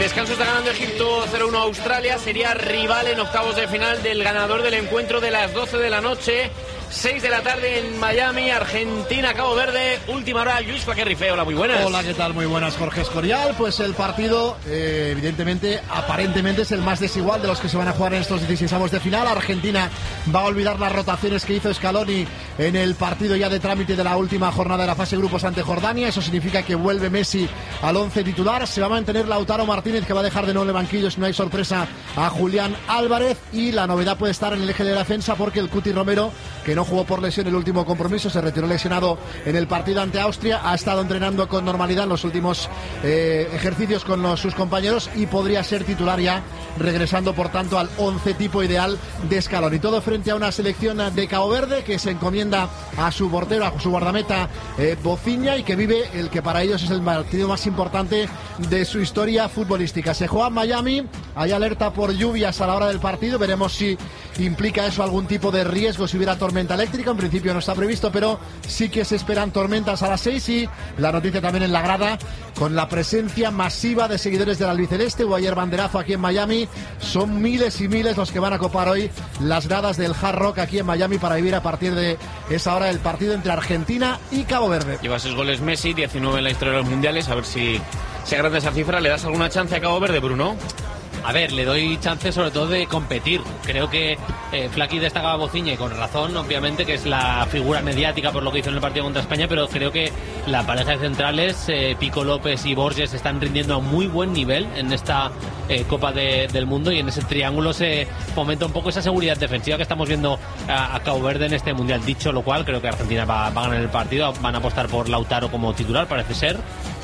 Descanso, está ganando Egipto 0-1 a Australia, sería rival en octavos de final del ganador del encuentro de las 12 de la noche, 6 de la tarde en Miami, Argentina, Cabo Verde, última hora. Luis Faquerrife, hola, muy buenas. Hola, ¿qué tal? Muy buenas, Jorge Escorial. Pues el partido, evidentemente, aparentemente es el más desigual de los que se van a jugar en estos 16avos de final. Argentina va a olvidar las rotaciones que hizo Scaloni en el partido ya de trámite de la última jornada de la fase grupos ante Jordania. Eso significa que vuelve Messi al 11 titular. Se va a mantener Lautaro Martínez, que va a dejar de nuevo el banquillo, si no hay sorpresa, a Julián Álvarez. Y la novedad puede estar en el eje de la defensa, porque el Cuti Romero, que no jugó por lesión el último compromiso, se retiró lesionado en el partido ante Austria, ha estado entrenando con normalidad en los últimos ejercicios con sus compañeros y podría ser titular ya, regresando por tanto al 11 tipo ideal de Scaloni. Todo frente a una selección de Cabo Verde que se encomienda a su portero, a su guardameta Bofiña, y que vive el que para ellos es el partido más importante de su historia futbolística. Se juega en Miami, hay alerta por lluvias a la hora del partido, veremos si implica eso algún tipo de riesgo si hubiera tormenta eléctrica. En principio no está previsto, pero sí que se esperan tormentas a las 6. Y la noticia también en la grada, con la presencia masiva de seguidores del albiceleste. Hubo ayer banderazo aquí en Miami, son miles y miles los que van a copar hoy las gradas del Hard Rock aquí en Miami para vivir a partir de esa hora el partido entre Argentina y Cabo Verde. Lleva 6 goles Messi, 19 en la historia de los mundiales, a ver si se agranda esa cifra. ¿Le das alguna chance a Cabo Verde, Bruno? A ver, le doy chance sobre todo de competir. Creo que Flaqui destacaba a Bofiña, y con razón, obviamente, que es la figura mediática por lo que hizo en el partido contra España, pero creo que la pareja de centrales, Pico López y Borges, están rindiendo a muy buen nivel en esta Copa del Mundo, y en ese triángulo se fomenta un poco esa seguridad defensiva que estamos viendo a Cabo Verde en este Mundial. Dicho lo cual, creo que Argentina va a ganar el partido, van a apostar por Lautaro como titular, parece ser,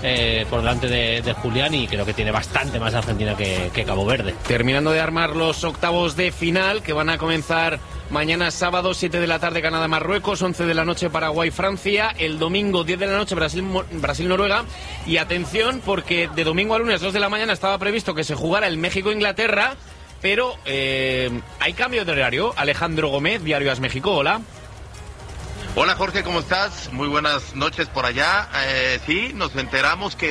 por delante de Julián, y creo que tiene bastante más Argentina que Cabo Verde. Terminando de armar los octavos de final, que van a comenzar mañana sábado, 7 de la tarde Canadá-Marruecos, 11 de la noche Paraguay-Francia, el domingo 10 de la noche Brasil-Noruega. Y atención, porque de domingo a lunes 2 de la mañana estaba previsto que se jugara el México-Inglaterra, pero hay cambio de horario. Alejandro Gómez, Diario As México, hola. Hola Jorge, ¿cómo estás? Muy buenas noches por allá. Sí, nos enteramos que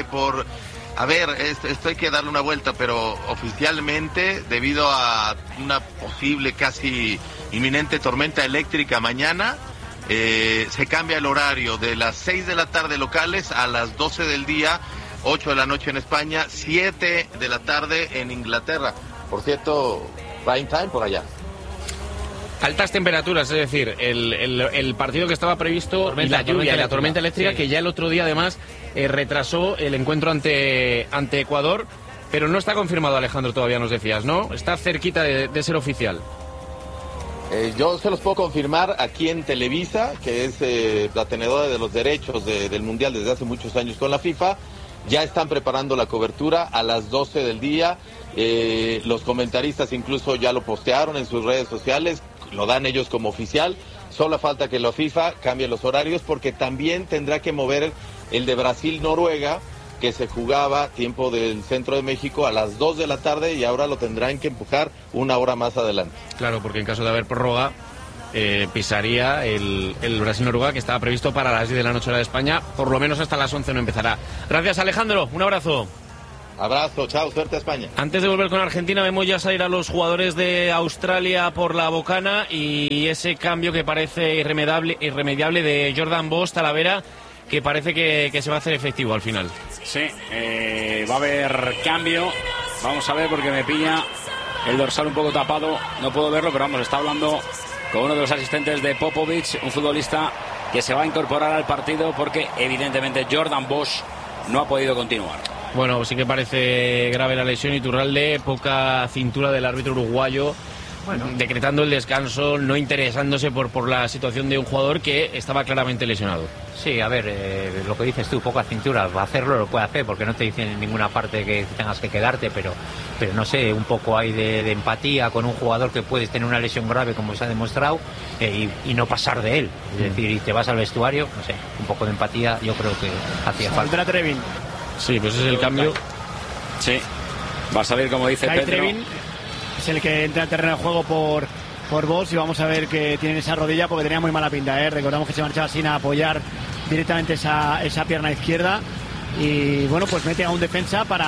esto hay que darle una vuelta, pero oficialmente, debido a una posible, casi inminente tormenta eléctrica mañana, se cambia el horario de las 6 de la tarde locales a las 12 del día, 8 de la noche en España, 7 de la tarde en Inglaterra. Por cierto, prime time por allá. Altas temperaturas, es decir, el partido que estaba previsto, y la lluvia y la tormenta eléctrica, sí, que ya el otro día además retrasó el encuentro ante Ecuador, pero no está confirmado, Alejandro, todavía nos decías, ¿no? Está cerquita de ser oficial. Yo se los puedo confirmar aquí en Televisa, que es la tenedora de los derechos del Mundial desde hace muchos años con la FIFA. Ya están preparando la cobertura a las 12 del día. Los comentaristas incluso ya lo postearon en sus redes sociales, lo dan ellos como oficial. Solo falta que la FIFA cambie los horarios, porque también tendrá que mover el de Brasil-Noruega, que se jugaba tiempo del centro de México a las 2 de la tarde, y ahora lo tendrán que empujar una hora más adelante. Claro, porque en caso de haber prórroga pisaría el Brasil-Noruega, que estaba previsto para las 10 de la noche hora de España. Por lo menos hasta las 11 no empezará. Gracias, Alejandro, un abrazo. Abrazo, chao, suerte a España. Antes de volver con Argentina, vemos ya salir a los jugadores de Australia por la bocana, y ese cambio que parece irremediable de Jordan Bosch, Talavera, que parece que se va a hacer efectivo al final. Sí, va a haber cambio. Vamos a ver, porque me pilla el dorsal un poco tapado, no puedo verlo, pero vamos, está hablando con uno de los asistentes de Popovic, un futbolista que se va a incorporar al partido, porque evidentemente Jordan Bosch no ha podido continuar. Bueno, sí que parece grave la lesión. Iturralde, poca cintura del árbitro uruguayo, decretando el descanso, no interesándose por la situación de un jugador que estaba claramente lesionado. Sí, a ver, lo que dices tú, poca cintura, va a hacerlo, lo puede hacer, porque no te dicen en ninguna parte que tengas que quedarte, pero no sé, un poco hay de empatía con un jugador que puedes tener una lesión grave, como se ha demostrado, y no pasar de él. Es decir, y te vas al vestuario, no sé, un poco de empatía yo creo que hacía falta. Trevin. Sí, pues es el cambio. Sí, va a salir, como dice Pedro. Trevin es el que entra al terreno de juego por Bosch, y vamos a ver que tiene esa rodilla, porque tenía muy mala pinta, ¿eh? Recordamos que se marchaba sin apoyar directamente esa pierna izquierda, y bueno, pues mete a un defensa para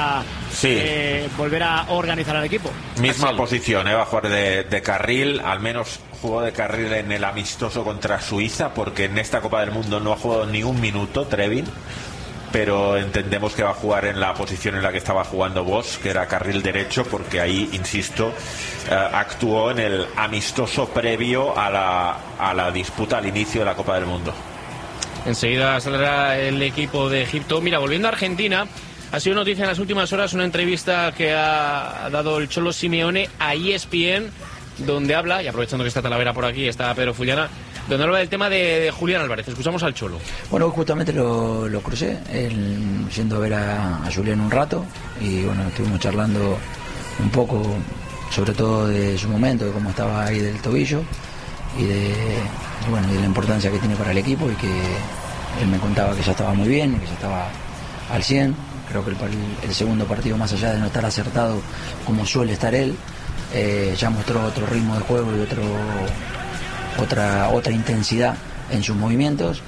volver a organizar al equipo. Misma posición, va a jugar de carril, al menos jugó de carril en el amistoso contra Suiza, porque en esta Copa del Mundo no ha jugado ni un minuto Trevin, pero entendemos que va a jugar en la posición en la que estaba jugando Bosch, que era carril derecho, porque ahí, insisto, actuó en el amistoso previo a la disputa al inicio de la Copa del Mundo. Enseguida saldrá el equipo de Egipto. Mira, volviendo a Argentina, ha sido noticia en las últimas horas una entrevista que ha dado el Cholo Simeone a ESPN, donde habla, y aprovechando que está Talavera por aquí, está Pedro Fullana, donde habla del tema de Julián Álvarez. Escuchamos al Cholo. Bueno, justamente lo crucé, yendo a ver a Julián un rato, y bueno, estuvimos charlando un poco, sobre todo de su momento, de cómo estaba ahí del tobillo, y de la importancia que tiene para el equipo, y que él me contaba que ya estaba muy bien, que ya estaba al 100. Creo que el segundo partido, más allá de no estar acertado como suele estar él, ya mostró otro ritmo de juego y otra intensidad en sus movimientos,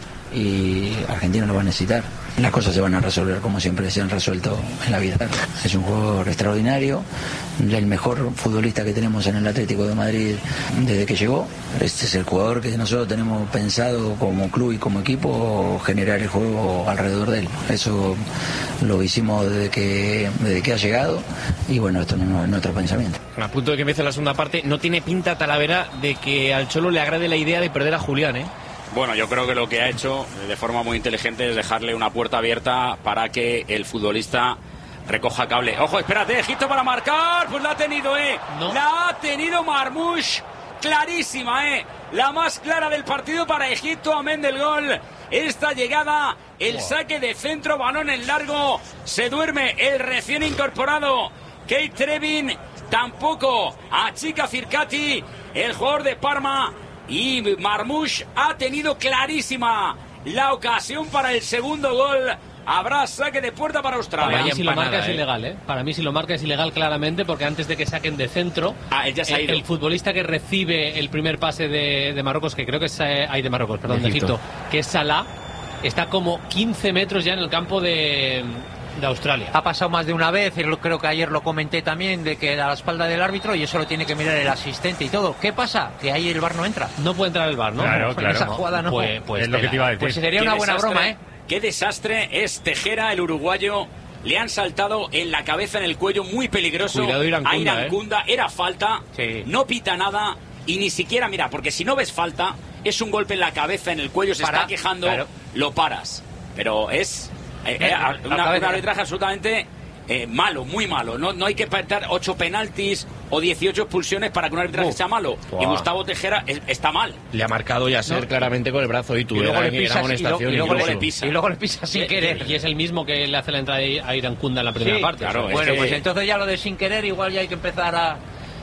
y Argentina lo va a necesitar. Las cosas se van a resolver como siempre se han resuelto en la vida. Es un jugador extraordinario, el mejor futbolista que tenemos en el Atlético de Madrid desde que llegó. Este es el jugador que nosotros tenemos pensado como club y como equipo generar el juego alrededor de él. Eso lo hicimos desde que ha llegado, y bueno, esto no es nuestro pensamiento. A punto de que empiece la segunda parte, no tiene pinta Talavera de que al Cholo le agrade la idea de perder a Julián, ¿eh? Bueno, yo creo que lo que ha hecho de forma muy inteligente es dejarle una puerta abierta para que el futbolista recoja cable. Ojo, espérate, Egipto para marcar, pues la ha tenido, No. La ha tenido Marmoush, clarísima, la más clara del partido para Egipto, amén del gol. Esta llegada, el saque de centro, balón en largo, se duerme el recién incorporado Keith Trevin, tampoco achica Firkati, el jugador de Parma. Y Marmoush ha tenido clarísima la ocasión para el segundo gol. Habrá saque de puerta para Australia. Para mí si lo marca es ilegal, Para mí si lo marca es ilegal claramente, porque antes de que saquen de centro, el futbolista que recibe el primer pase de Marruecos, que creo que es de Egipto, que es Salah, está como 15 metros ya en el campo de Australia. Ha pasado más de una vez, creo que ayer lo comenté también, de que a la espalda del árbitro, y eso lo tiene que mirar el asistente y todo. ¿Qué pasa? Que ahí el VAR no entra. No puede entrar el VAR, ¿no? Claro. Esa jugada no. Pues es lo que te iba a decir. Pues sería una buena broma, Qué desastre es Tejera, el uruguayo. Le han saltado en la cabeza, en el cuello, muy peligroso. Cuidado, a Irankunda. Era falta, no pita nada, y ni siquiera, mira, porque si no ves falta, es un golpe en la cabeza, en el cuello, se está quejando, lo paras. Pero es un arbitraje absolutamente malo, muy malo. No hay que parar 8 penaltis o 18 expulsiones para que un arbitraje sea malo. Y Gustavo Tejera está mal. Le ha marcado Yasser claramente con el brazo, y luego le pisa. Y luego le pisa sin querer. Y es el mismo que le hace la entrada a Irankunda en la primera parte. Claro, bueno, pues entonces ya lo de sin querer igual ya hay que empezar a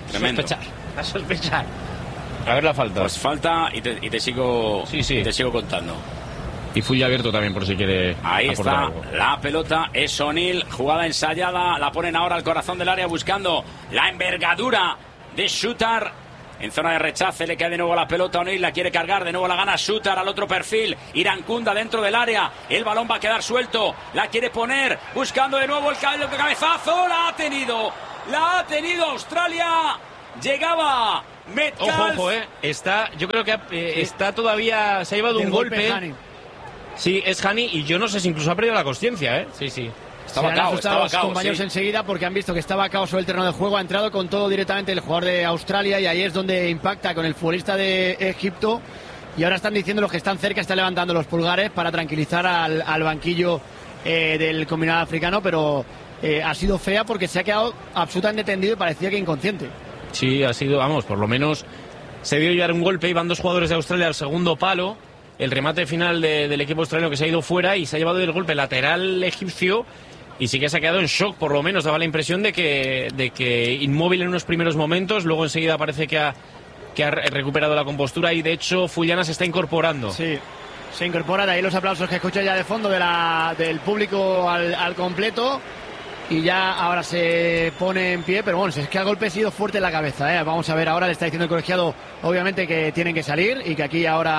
sospechar. A ver la falta. Pues falta y te sigo contando. Y fui abierto también, por si quiere. Ahí está algo. La pelota, es O'Neill, jugada ensayada, la ponen ahora al corazón del área buscando la envergadura de Shooter. En zona de rechace le cae de nuevo la pelota, O'Neill la quiere cargar, de nuevo la gana Shooter al otro perfil, Irankunda dentro del área, el balón va a quedar suelto, la quiere poner, buscando de nuevo el cabezazo, la ha tenido Australia, llegaba Metcalf. Ojo, yo creo que está todavía, se ha llevado un golpe. Sí, es Hani, y yo no sé si incluso ha perdido la consciencia, Sí. Estaba asustado los compañeros enseguida, porque han visto que estaba cao sobre el terreno de juego, ha entrado con todo directamente el jugador de Australia, y ahí es donde impacta con el futbolista de Egipto, y ahora están diciendo los que están cerca, están levantando los pulgares para tranquilizar al banquillo del combinado africano, pero ha sido fea porque se ha quedado absolutamente tendido y parecía que inconsciente. Sí, ha sido, por lo menos se dio ya un golpe, y van 2 jugadores de Australia al segundo palo. El remate final del equipo australiano, que se ha ido fuera y se ha llevado el golpe lateral egipcio, y sí que se ha quedado en shock, por lo menos daba la impresión de que inmóvil en unos primeros momentos, luego enseguida parece que ha recuperado la compostura, y de hecho Fullana se está incorporando. Sí, se incorpora, de ahí los aplausos que escucho ya de fondo del público al completo, y ya ahora se pone en pie, pero bueno, es que el golpe ha sido fuerte en la cabeza, Vamos a ver, ahora le está diciendo el colegiado obviamente que tienen que salir, y que aquí ahora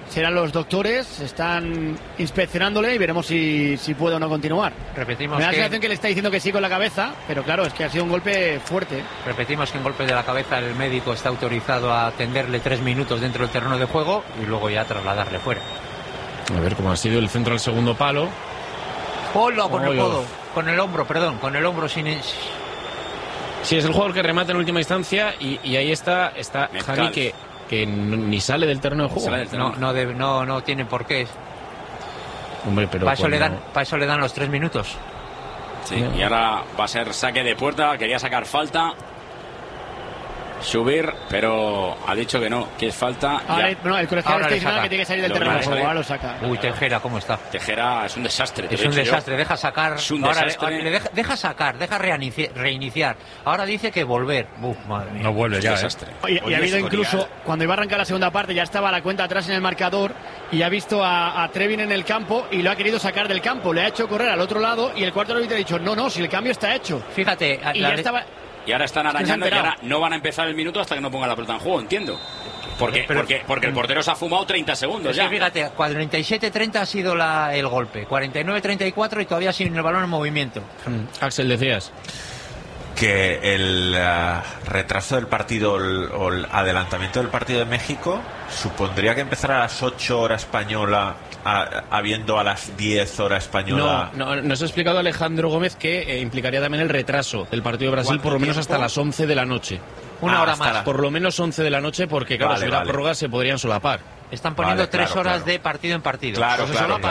serán los doctores, están inspeccionándole y veremos si puede o no continuar. Repetimos, me da la sensación que le está diciendo que sí con la cabeza, pero claro, es que ha sido un golpe fuerte. Repetimos que en golpe de la cabeza el médico está autorizado a atenderle 3 minutos dentro del terreno de juego y luego ya trasladarle fuera. A ver cómo ha sido el centro al segundo palo. ¡Hola! Con el codo, con el hombro sin... Sí, es el jugador que remata en última instancia y ahí está Javi que ni sale del terreno de juego. No tiene por qué. Hombre, pero para eso le dan los 3 minutos. Sí, y ahora va a ser saque de puerta. Quería sacar falta, subir, pero ha dicho que no, que es falta. El colegiado está diciendo que tiene que salir del terreno de juego. Ahora lo saca. Uy, Tejera, ¿cómo está? Tejera es un desastre. Es un desastre, deja sacar. Es un ahora desastre. Deja sacar, deja reiniciar. Ahora dice que volver. Madre mía. No vuelve ya. Desastre. Y ha habido incluso, cuando iba a arrancar la segunda parte, ya estaba la cuenta atrás en el marcador y ha visto a Trevin en el campo y lo ha querido sacar del campo. Le ha hecho correr al otro lado y el cuarto árbitro ha dicho: no, si el cambio está hecho. Fíjate, y ya estaba. Y ahora están arañando y ahora no van a empezar el minuto hasta que no ponga la pelota en juego, entiendo. Porque el portero se ha fumado 30 segundos ya. Sí, fíjate, 47-30 ha sido el golpe, 49-34 y todavía sin el balón en movimiento. Axel, decías que el retraso del partido o el adelantamiento del partido de México supondría que empezara a las 8 horas española, habiendo a las 10 horas española. No, nos ha explicado Alejandro Gómez que implicaría también el retraso del partido de Brasil por lo menos hasta las 11 de la noche. Una hora más. Por lo menos 11 de la noche, porque claro, si hubiera prórroga se podrían solapar. Están poniendo 3 horas de partido en partido. Claro.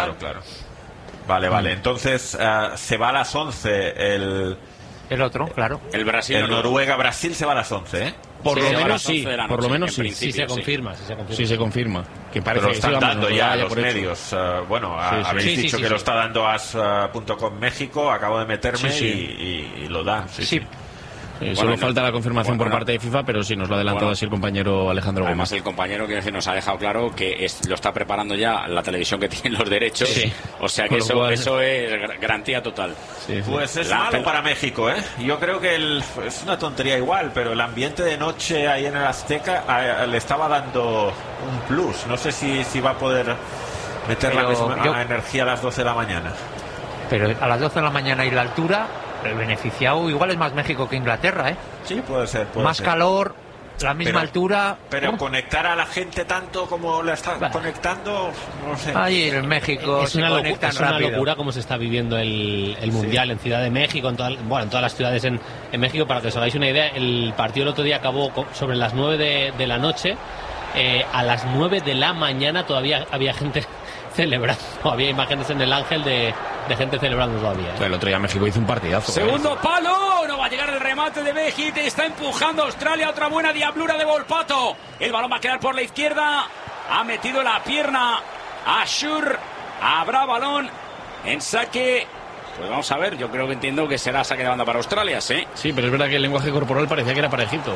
Vale. Entonces se va a las 11 el otro, claro. El Brasil. El Noruega-Brasil se va a las 11, ¿eh? Por lo menos sí. Por lo menos sí. Sí se confirma. Sí se confirma. Que parece que están dando ya los medios. Habéis dicho que lo está dando as.com México. Acabo de meterme y lo dan. Sí. Solo falta la confirmación por parte de FIFA, pero sí nos lo ha adelantado así el compañero Alejandro Gómez. Además, el compañero que nos ha dejado claro que lo está preparando ya la televisión que tiene los derechos. Sí. O sea que eso es garantía total. Pues es malo para México, ¿eh? Yo creo que es una tontería igual, pero el ambiente de noche ahí en el Azteca le estaba dando un plus. No sé si va a poder meter la misma energía a las 12 de la mañana. Pero a las 12 de la mañana y la altura, el beneficiado igual es más México que Inglaterra, ¿eh? Sí, puede ser. Más calor, la misma altura. Pero conectar a la gente tanto como la está conectando, no sé. Ahí en México es una locura cómo se está viviendo el Mundial en Ciudad de México, en todas las ciudades en México. Para que os hagáis una idea, el partido el otro día acabó sobre las 9 de la noche. A las 9 de la mañana todavía había gente celebrando. Había imágenes en el Ángel de gente celebrando todavía. El otro día México hizo un partidazo. Segundo palo, no va a llegar el remate de México, está empujando Australia, otra buena diablura de Volpato. El balón va a quedar por la izquierda, ha metido la pierna a Schur, habrá balón en saque. Pues vamos a ver, yo creo que entiendo que será saque de banda para Australia, ¿sí? Sí, pero es verdad que el lenguaje corporal parecía que era para Egipto.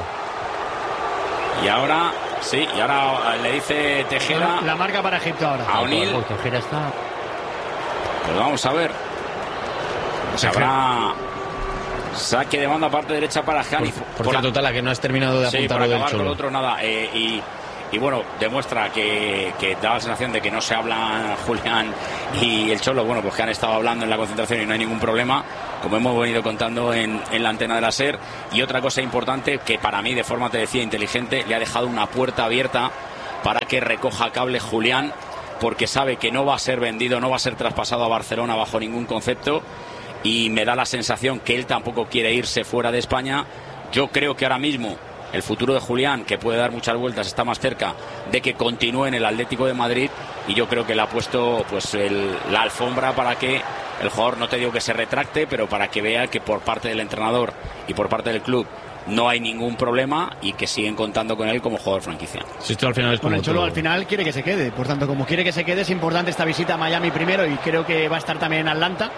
Y ahora le dice Tejera. La marca para Egipto ahora. A O'Neill. Tejera está. Pues vamos a ver. Pues habrá saque de banda parte derecha para Hanif. Por cierto, Tala, que no has terminado de apuntar lo del Cholo. Con otro nada. Y bueno, demuestra que da la sensación de que no se hablan Julián y el Cholo. Bueno, pues que han estado hablando en la concentración y no hay ningún problema, como hemos venido contando en la antena de la SER. Y otra cosa importante, que para mí de forma, te decía, inteligente, le ha dejado una puerta abierta para que recoja cable Julián, porque sabe que no va a ser vendido, no va a ser traspasado a Barcelona bajo ningún concepto, y me da la sensación que él tampoco quiere irse fuera de España. Yo creo que ahora mismo el futuro de Julián, que puede dar muchas vueltas, está más cerca de que continúe en el Atlético de Madrid, y yo creo que le ha puesto pues la alfombra para que el jugador, no te digo que se retracte, pero para que vea que por parte del entrenador y por parte del club no hay ningún problema y que siguen contando con él como jugador franquicia. Si esto al final es el Cholo al final quiere que se quede, por tanto, como quiere que se quede, es importante esta visita a Miami primero, y creo que va a estar también en Atlanta.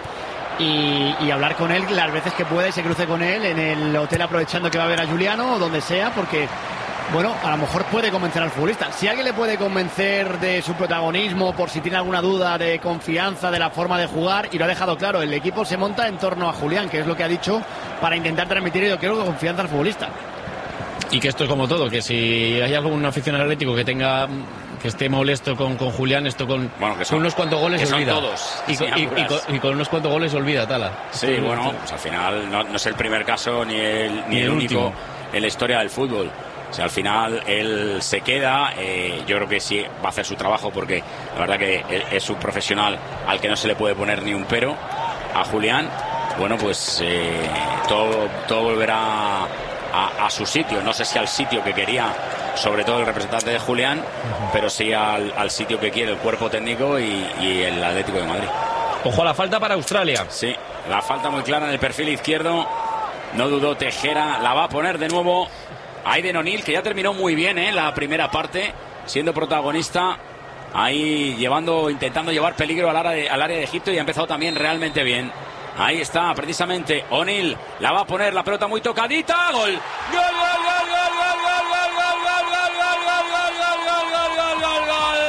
Y hablar con él las veces que pueda y se cruce con él en el hotel, aprovechando que va a ver a Juliano o donde sea, porque bueno, a lo mejor puede convencer al futbolista. Si alguien le puede convencer de su protagonismo, por si tiene alguna duda de confianza, de la forma de jugar, y lo ha dejado claro, el equipo se monta en torno a Julián, que es lo que ha dicho, para intentar transmitir, yo creo, confianza al futbolista. Y que esto es como todo, que si hay algún aficionado atlético que tenga que esté molesto con Julián, esto con unos cuantos goles se olvida. Todos, y con unos cuantos goles se olvida, Tala. Sí, bueno, pues al final no es el primer caso ni el único en la historia del fútbol. O sea, al final él se queda, yo creo que sí va a hacer su trabajo porque la verdad que es un profesional al que no se le puede poner ni un pero a Julián. Bueno, pues todo volverá a su sitio, no sé si al sitio que quería sobre todo el representante de Julián, pero sí al sitio que quiere el cuerpo técnico y el Atlético de Madrid. Ojo a la falta para Australia. Sí, la falta muy clara en el perfil izquierdo, no dudó Tejera, la va a poner de nuevo Aiden O'Neill, que ya terminó muy bien la primera parte, siendo protagonista, ahí intentando llevar peligro al área de Egipto, y ha empezado también realmente bien. Ahí está, precisamente, O'Neill, la va a poner, la pelota muy tocadita, gol, gol, gol, gol, gol, gol, gol, gol, gol, gol, gol, gol, gol, gol, gol, gol, gol, gol.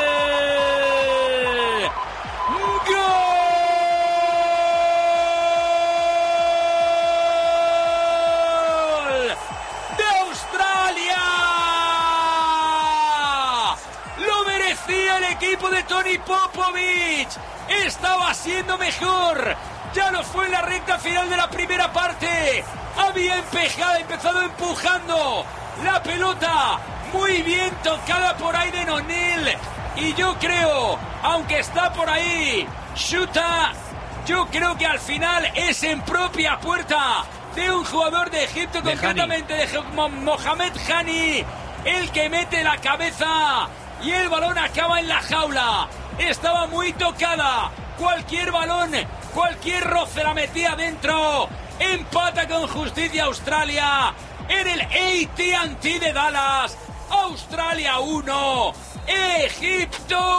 El equipo de Toni Popovic estaba siendo mejor, ya lo fue en la recta final de la primera parte, había empezado empujando la pelota, muy bien tocada por Aiden O'Neill, y yo creo, aunque está por ahí Shuta, yo creo que al final es en propia puerta de un jugador de Egipto, concretamente de Mohamed Hani, el que mete la cabeza y el balón acaba en la jaula. Estaba muy tocada, cualquier balón, cualquier roce la metía dentro. Empata con justicia Australia en el AT&T de Dallas. Australia 1, Egipto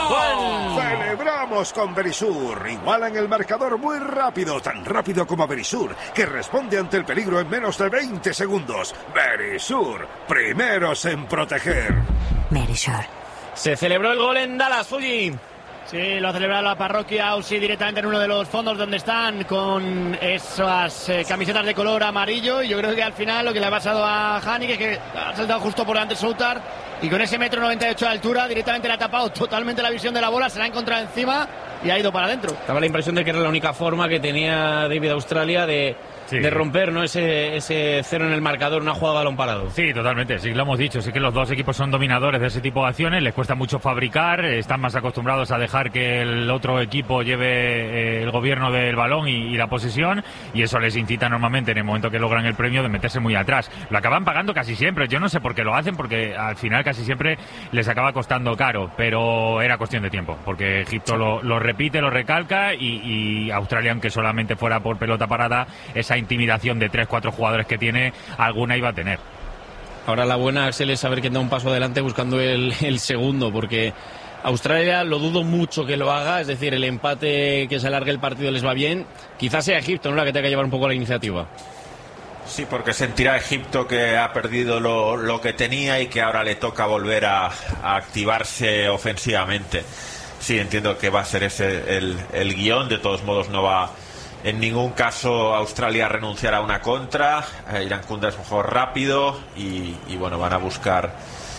1. Celebramos con Verisur. Igualan el marcador muy rápido, tan rápido como Verisur, que responde ante el peligro en menos de 20 segundos. Verisur, primeros en proteger. Verisur. Se celebró el gol en Dallas, Fuji. Sí, lo ha celebrado la parroquia Aussie directamente en uno de los fondos donde están con esas camisetas de color amarillo, y yo creo que al final lo que le ha pasado a Hani, que ha saltado justo por delante de Soutar, y con ese 1,98 m de altura directamente le ha tapado totalmente la visión de la bola, se la ha encontrado encima y ha ido para adentro. Daba la impresión de que era la única forma que tenía David Australia de romper, ¿no? Ese cero en el marcador, una jugada de balón parado. Sí, totalmente, sí, lo hemos dicho, sí que los dos equipos son dominadores de ese tipo de acciones, les cuesta mucho fabricar, están más acostumbrados a dejar que el otro equipo lleve el gobierno del balón y la posesión, y eso les incita normalmente en el momento que logran el premio de meterse muy atrás. Lo acaban pagando casi siempre, yo no sé por qué lo hacen, porque al final casi siempre les acaba costando caro, pero era cuestión de tiempo, porque Egipto lo repite, lo recalca, y Australia, aunque solamente fuera por pelota parada, esa intimidación de 3-4 jugadores que tiene, alguna iba a tener. Ahora la buena, Axel, es saber quién da un paso adelante buscando el segundo, porque Australia lo dudo mucho que lo haga, es decir, el empate, que se alargue el partido les va bien. Quizás sea Egipto, ¿no?, la que tenga que llevar un poco la iniciativa. Sí, porque sentirá Egipto que ha perdido lo que tenía y que ahora le toca volver a activarse ofensivamente. Sí, entiendo que va a ser ese el guión. De todos modos, no va en ningún caso Australia a renunciar a una contra. Irán Kunda es un jugador rápido y bueno, van a buscar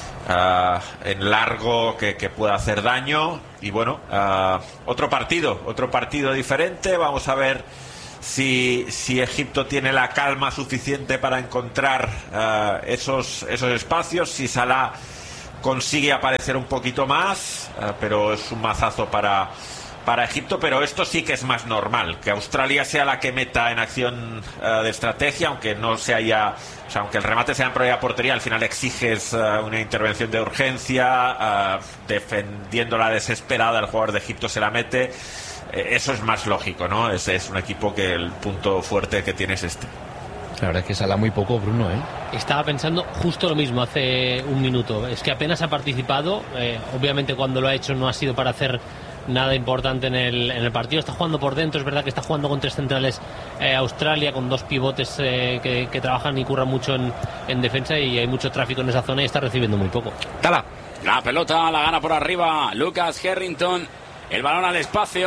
en largo que pueda hacer daño. Y bueno, otro partido diferente. Vamos a ver si Egipto tiene la calma suficiente para encontrar esos espacios, si Salah consigue aparecer un poquito más, pero es un mazazo para Egipto. Pero esto sí que es más normal, que Australia sea la que meta en acción de estrategia, aunque no se haya, o sea, aunque el remate sea en propia portería, al final exiges una intervención de urgencia, defendiendo la desesperada, el jugador de Egipto se la mete. Eso es más lógico, ¿no? Es un equipo que el punto fuerte que tiene es este. La verdad es que Salah muy poco, Bruno, ¿eh? Estaba pensando justo lo mismo hace un minuto. Es que apenas ha participado. Obviamente cuando lo ha hecho no ha sido para hacer nada importante en el partido. Está jugando por dentro. Es verdad que está jugando con 3 centrales Australia, con 2 pivotes que trabajan y curran mucho en defensa, y hay mucho tráfico en esa zona y está recibiendo muy poco. Tala. La pelota la gana por arriba Lucas Harrington. El balón al espacio.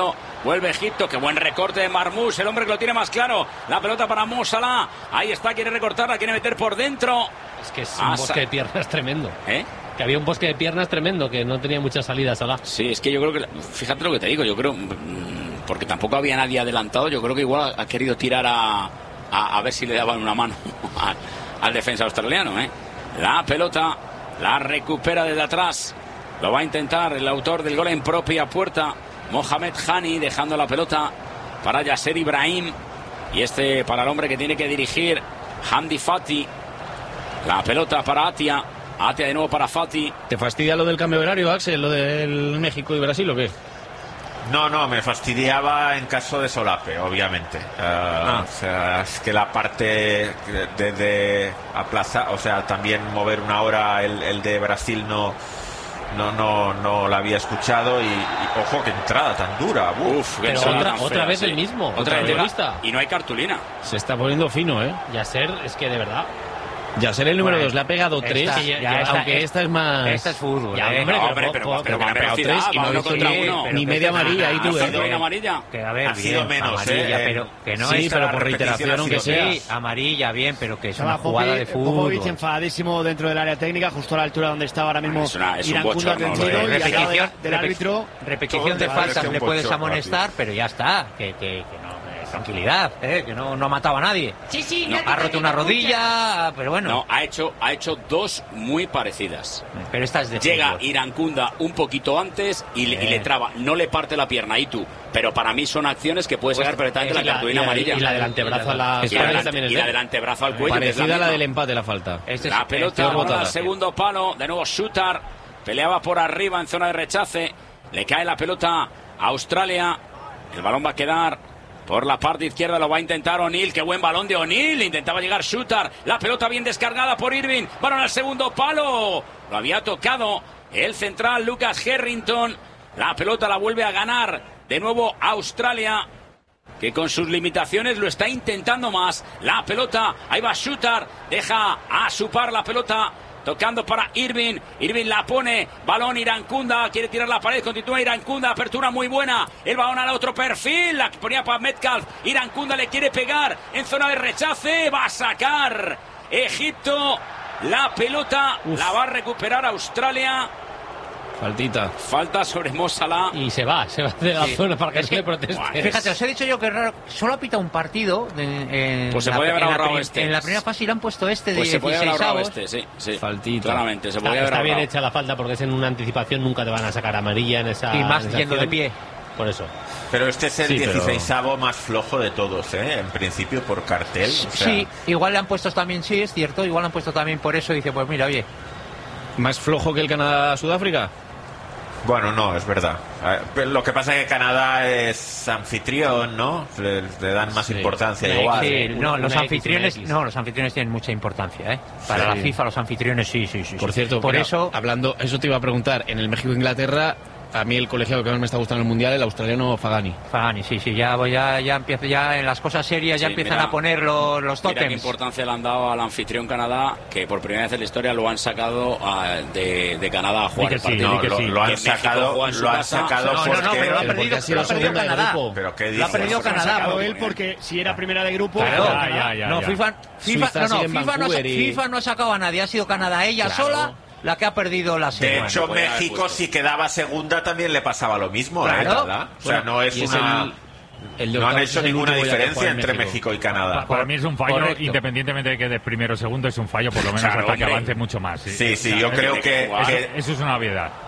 Vuelve Egipto, qué buen recorte de Marmoush, el hombre que lo tiene más claro. La pelota para Mo Salah. Ahí está, quiere recortarla, quiere meter por dentro. Es que es un bosque de piernas tremendo. Que había un bosque de piernas tremendo, que no tenía muchas salidas, Salah. Sí, es que yo creo que, fíjate lo que te digo, yo creo, porque tampoco había nadie adelantado, yo creo que igual ha querido tirar a ver si le daban una mano al defensa australiano. La pelota la recupera desde atrás. Lo va a intentar el autor del gol en propia puerta, Mohamed Hani, dejando la pelota para Yasser Ibrahim. Y para el hombre que tiene que dirigir, Hamdi Fati. La pelota para Atia. Atia de nuevo para Fati. ¿Te fastidia lo del cambio horario, Axel, lo del México y Brasil o qué? No, me fastidiaba en caso de solape, obviamente. O sea, es que la parte de aplazar, o sea, también mover una hora el de Brasil no la había escuchado y ojo, qué entrada tan dura. Pero otra vez el mismo. Otra entrevista. Y no hay cartulina. Se está poniendo fino, Yasser, es que de verdad. Yasser el número 2 le ha pegado 3, aunque esta es más... Esta es fútbol. Pero que ha pegado 3 y no ha visto ni media amarilla. Ahí tú amarilla. Que a ver, ha sido menos, amarilla, pero que no sí, es... pero por reiteración, aunque sea. Sí, amarilla, bien, pero que es una jugada de fútbol. Popovic enfadadísimo dentro del área técnica, justo a la altura donde estaba ahora mismo Irankunda tendido, y acaba del árbitro. Repetición de faltas le puedes amonestar, pero ya está, que no. Tranquilidad, que no ha matado a nadie. Sí, no, ha roto una rodilla, pero bueno. No, ha hecho dos muy parecidas. Pero esta es de Llega fútbol. Irankunda un poquito antes y le traba, no le parte la pierna, y tú. Pero para mí son acciones que puede sacar perfectamente la cartulina amarilla. Y la del antebrazo a la... Y la del antebrazo al cuello. Parecida a la del empate, la falta. La pelota para el segundo palo, de nuevo Shooter, peleaba por arriba en zona de rechace, le cae la pelota a Australia, el balón va a quedar por la parte izquierda, lo va a intentar O'Neill. Qué buen balón de O'Neill. Intentaba llegar Shooter. La pelota bien descargada por Irving. Balón al segundo palo. Lo había tocado el central Lucas Harrington. La pelota la vuelve a ganar de nuevo Australia, que con sus limitaciones lo está intentando más. La pelota, ahí va Shooter. Deja a su par la pelota. Tocando para Irving. Irving la pone. Balón Irankunda. Quiere tirar la pared. Continúa Irankunda. Apertura muy buena. El balón al otro perfil. La ponía para Metcalf. Irankunda le quiere pegar en zona de rechace. Va a sacar Egipto. La pelota la va a recuperar Australia. Faltita. Falta sobre Mo Salah. Y se va de la zona para que se le proteste. Fíjate, os he dicho yo que raro, solo ha pitado un partido. Pues se puede haber ahorrado en la primera fase y le han puesto de pues 16avos. Sí. Faltita. Claramente, se podía haber Está bien ahorrado. hecha la falta porque es en una anticipación, nunca te van a sacar amarilla en esa. Y más en esa yendo de acción. pie. Por eso. Pero este es el Sí, pero- 16avo más flojo de todos, en principio por cartel. O sea, Sí, igual le han puesto también, sí, es cierto, igual le han puesto también por eso. Dice, pues mira, oye. ¿Más flojo que el Canadá-Sudáfrica? Bueno, no, es verdad. Lo que pasa es que Canadá es anfitrión, ¿no? Le dan más importancia igual. Sí, no, los Una anfitriones, X. no, los anfitriones tienen mucha importancia, Para la FIFA, los anfitriones, sí. Por cierto, por mira, eso. hablando, eso te iba a preguntar. En el México-Inglaterra, a mí el colegiado que más me está gustando en el Mundial, el australiano Fagani. Fagani, sí, ya empieza, ya en las cosas serias ya Sí, empiezan mira, a poner los Mira qué tótems. importancia le han dado al anfitrión Canadá, que por primera vez en la historia lo han sacado de Canadá a jugar el partido. No, lo han Que México sacado, juega en su lo han casa. sacado No, porque... pero lo ha porque perdido, ha sido lo ha perdido segunda de Canadá. grupo. ¿Pero qué Lo ha dices? perdido Lo ha Canadá. sacado él porque si era primera de grupo. Claro, ya. No, FIFA FIFA no ha sacado a nadie, ha sido Canadá ella sola la que ha perdido la De serie. hecho, México, si quedaba segunda, también le pasaba lo mismo, Claro. ¿verdad? O sea, no es y es una... el de No han octavos hecho es el ninguna último ya que diferencia juega en entre México y Canadá. Para mí es un fallo, Correcto. independientemente de que de primero o segundo, es un fallo, por lo menos Claro, hasta que hombre. avance mucho más. Sí, yo creo que... Eso es una obviedad.